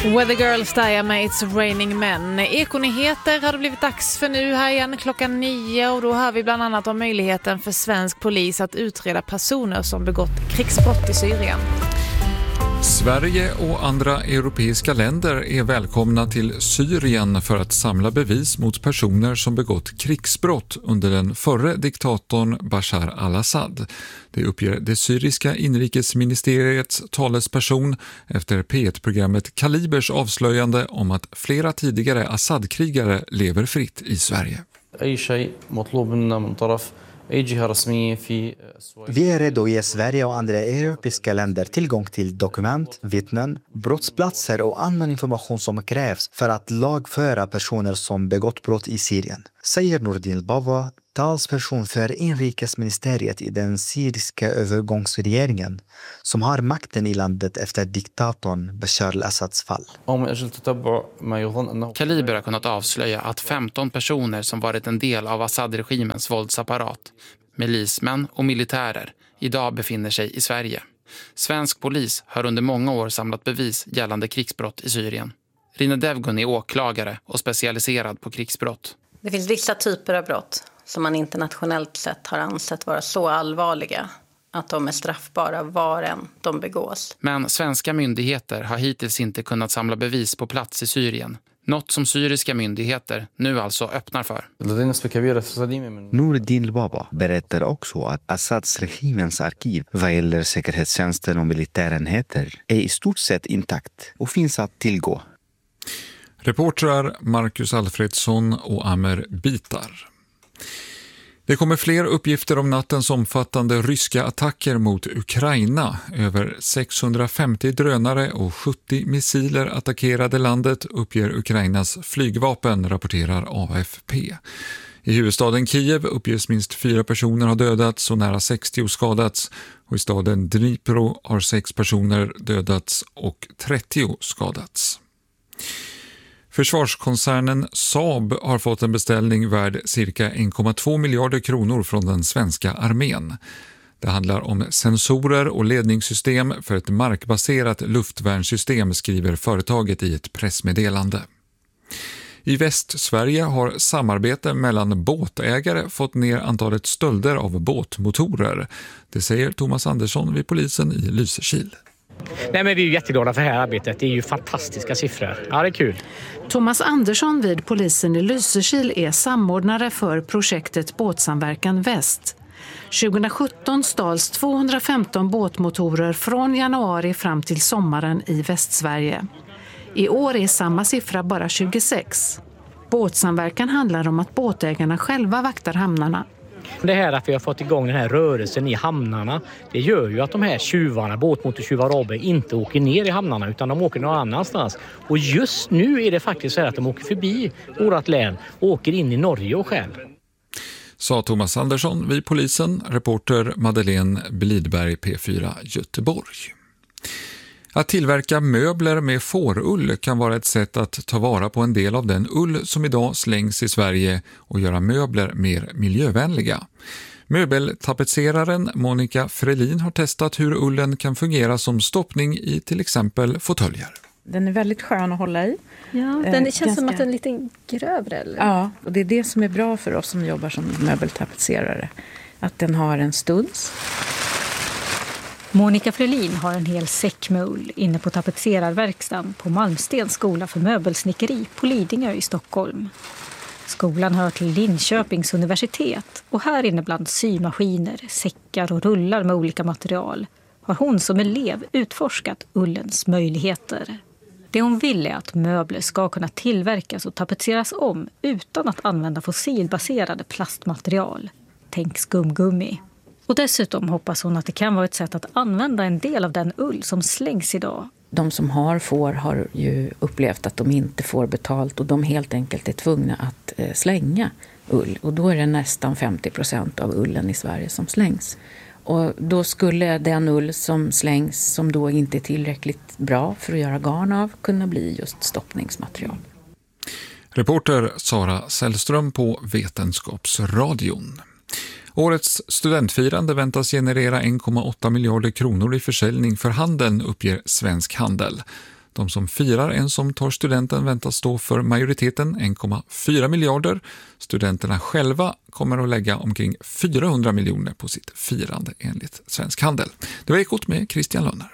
Weather Girls Dia med It's Raining Men. Ekonyheter har det blivit dags för nu här igen 9:00 och då hör vi bland annat om möjligheten för svensk polis att utreda personer som begått krigsbrott i Syrien. Sverige och andra europeiska länder är välkomna till Syrien för att samla bevis mot personer som begått krigsbrott under den förre diktatorn Bashar al-Assad. Det uppger det syriska inrikesministeriets talesperson efter P1-programmet Kalibers avslöjande om att flera tidigare Assad-krigare lever fritt i Sverige. Vi är redo att ge Sverige och andra europeiska länder tillgång till dokument, vittnen, brottsplatser och annan information som krävs för att lagföra personer som begått brott i Syrien, säger Nordin Baba, talsperson för inrikesministeriet i den syriska övergångsregeringen som har makten i landet efter diktatorn Bashar al-Assads fall. Kaliber har kunnat avslöja att 15 personer som varit en del av Assad-regimens våldsapparat, milismän och militärer, idag befinner sig i Sverige. Svensk polis har under många år samlat bevis gällande krigsbrott i Syrien. Rina Devgun är åklagare och specialiserad på krigsbrott. Det finns vissa typer av brott som man internationellt sett har ansett vara så allvarliga att de är straffbara var än de begås. Men svenska myndigheter har hittills inte kunnat samla bevis på plats i Syrien. Något som syriska myndigheter nu alltså öppnar för. Nordin Baba berättar också att Assads regimens arkiv vad gäller säkerhetstjänsten och militärenheter är i stort sett intakt och finns att tillgå. Reportrar Marcus Alfredsson och Amer Bitar. Det kommer fler uppgifter om nattens omfattande ryska attacker mot Ukraina. Över 650 drönare och 70 missiler attackerade landet, uppger Ukrainas flygvapen, rapporterar AFP. I huvudstaden Kiev uppges minst 4 personer har dödats och nära 60 skadats. Och i staden Dnipro har 6 personer dödats och 30 skadats. Försvarskoncernen Saab har fått en beställning värd cirka 1,2 miljarder kronor från den svenska armén. Det handlar om sensorer och ledningssystem för ett markbaserat luftvärnssystem, skriver företaget i ett pressmeddelande. I Västsverige har samarbete mellan båtägare fått ner antalet stölder av båtmotorer. Det säger Thomas Andersson vid polisen i Lysekil. Nej, men vi är ju jätteglada för det här arbetet. Det är ju fantastiska siffror. Ja, det är kul. Thomas Andersson vid polisen i Lysekil är samordnare för projektet Båtsamverkan Väst. 2017 stals 215 båtmotorer från januari fram till sommaren i Västsverige. I år är samma siffra bara 26. Båtsamverkan handlar om att båtägarna själva vaktar hamnarna. Det här att vi har fått igång den här rörelsen i hamnarna, det gör ju att de här tjuvarna, båtmotortjuvar AB, inte åker ner i hamnarna utan de åker någon annanstans. Och just nu är det faktiskt så att de åker förbi vårt län och åker in i Norge och själv. Sa Thomas Andersson vid polisen, reporter Madeleine Blidberg, P4 Göteborg. Att tillverka möbler med fårull kan vara ett sätt att ta vara på en del av den ull som idag slängs i Sverige och göra möbler mer miljövänliga. Möbeltapetseraren Monica Frelin har testat hur ullen kan fungera som stoppning i till exempel fåtöljer. Den är väldigt skön att hålla i. Ja, den känns som att den är lite grövre. Eller? Ja, och det är det som är bra för oss som jobbar som möbeltapetserare. Att den har en studs. Monica Frelin har en hel säck med ull inne på tapetserarverkstan på Malmstens skola för möbelsnickeri på Lidingö i Stockholm. Skolan hör till Linköpings universitet och här inne bland symaskiner, säckar och rullar med olika material har hon som elev utforskat ullens möjligheter. Det hon vill är att möbler ska kunna tillverkas och tapetseras om utan att använda fossilbaserade plastmaterial. Tänk skumgummi. Och dessutom hoppas hon att det kan vara ett sätt att använda en del av den ull som slängs idag. De som har ju upplevt att de inte får betalt och de helt enkelt är tvungna att slänga ull. Och då är det nästan 50% av ullen i Sverige som slängs. Och då skulle den ull som slängs som då inte är tillräckligt bra för att göra garn av kunna bli just stoppningsmaterial. Reporter Sara Sällström på Vetenskapsradion. Årets studentfirande väntas generera 1,8 miljarder kronor i försäljning för handeln, uppger Svensk Handel. De som firar en som tar studenten väntas stå för majoriteten 1,4 miljarder. Studenterna själva kommer att lägga omkring 400 miljoner på sitt firande enligt Svensk Handel. Det var Ekot med Christian Lönner.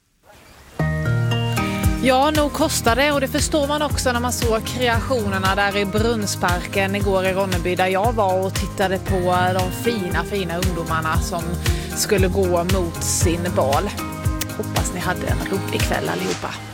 Ja, nog kostar det, och det förstår man också när man såg kreationerna där i Brunnsparken igår i Ronneby, där jag var och tittade på de fina ungdomarna som skulle gå mot sin bal. Hoppas ni hade en rolig kväll allihopa.